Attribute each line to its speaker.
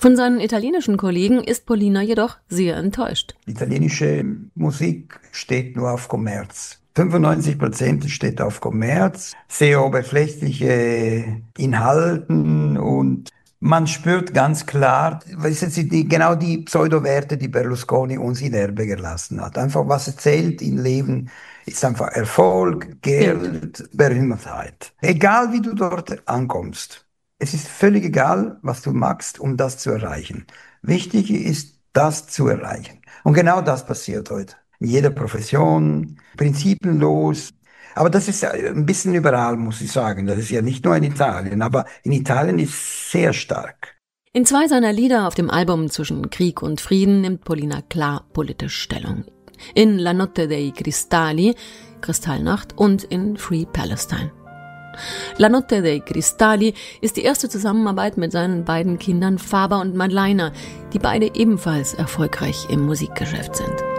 Speaker 1: Von seinen italienischen Kollegen ist Pollina jedoch sehr enttäuscht.
Speaker 2: Italienische Musik steht nur auf Kommerz. 95% steht auf Kommerz, sehr oberflächliche Inhalten und man spürt ganz klar, genau die Pseudo-Werte, die Berlusconi uns in Erbe gelassen hat. Einfach was zählt im Leben, ist einfach Erfolg, Geld, Berühmtheit. Egal wie du dort ankommst. Es ist völlig egal, was du machst, um das zu erreichen. Wichtig ist, das zu erreichen. Und genau das passiert heute. In jeder Profession, prinzipienlos. Aber das ist ein bisschen überall, muss ich sagen. Das ist ja nicht nur in Italien, aber in Italien ist es sehr stark.
Speaker 1: In 2 seiner Lieder auf dem Album Zwischen Krieg und Frieden nimmt Pollina klar politisch Stellung. In La Notte dei Cristalli, Kristallnacht, und in Free Palestine. La Notte dei Cristalli ist die erste Zusammenarbeit mit seinen beiden Kindern Faber und Madleina, die beide ebenfalls erfolgreich im Musikgeschäft sind.